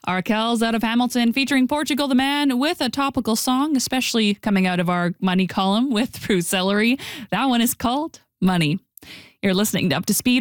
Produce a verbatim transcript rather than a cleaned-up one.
Arkells out of Hamilton featuring Portugal the Man with a topical song, especially coming out of our money column with Fruit Celery. That one is called Money. You're listening to Up to Speed.